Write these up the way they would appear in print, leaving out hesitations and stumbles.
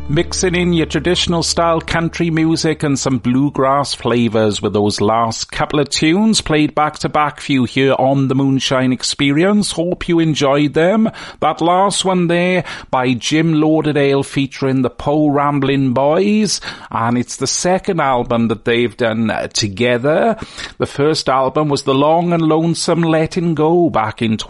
Mixing in your traditional style country music and some bluegrass flavours with those last couple of tunes played back to back for you here on the Moonshine Experience. Hope you enjoyed them. That last one there by Jim Lauderdale featuring the Poe Ramblin' Boys, and it's the second album that they've done together. The first album was The Long and Lonesome Letting Go back in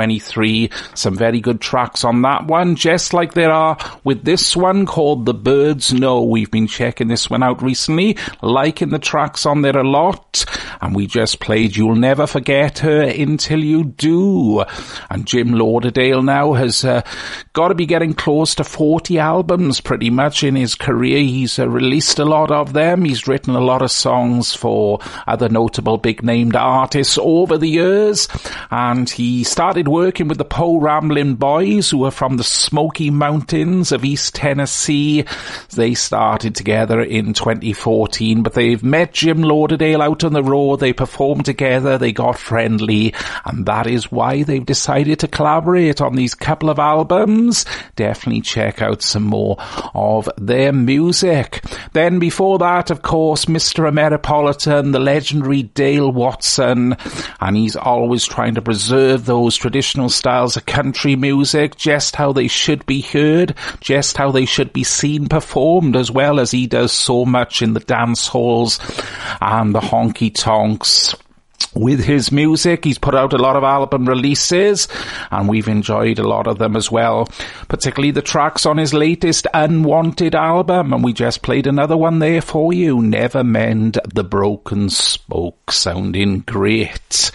2023. Some very good tracks on that one, just like there are with this one called The Birds Know. We've been checking this one out recently, liking the tracks on there a lot, and we just played You'll Never Forget Her Until You Do. And Jim Lauderdale now has got to be getting close to 40 albums pretty much in his career. He's released a lot of them. He's written a lot of songs for other notable big-named artists over the years, and he started working with the Poe Ramblin' Boys, who are from the Smoky Mountains of East Tennessee. They started together in 2014, but they've met Jim Lauderdale out on the road. They performed together, they got friendly, and that is why they've decided to collaborate on these couple of albums. Definitely check out some more of their music. Then before that, of course, Mr. Ameripolitan, the legendary Dale Watson, and he's always trying to preserve those traditional styles of country music, just how they should be heard, just how they should be seen performed, as well as he does so much in the dance halls and the honky tonks. With his music, he's put out a lot of album releases, and we've enjoyed a lot of them as well, particularly the tracks on his latest Unwanted album, and we just played another one there for you, Never Mend the Broken Spoke, sounding great.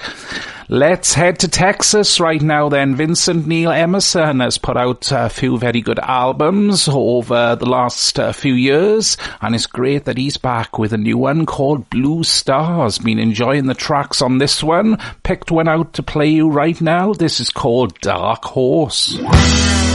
Let's head to Texas right now then. Vincent Neil Emerson has put out a few very good albums over the last few years, and it's great that he's back with a new one called Blue Stars. Been enjoying the tracks on this one. Picked one out to play you right now. This is called Dark Horse.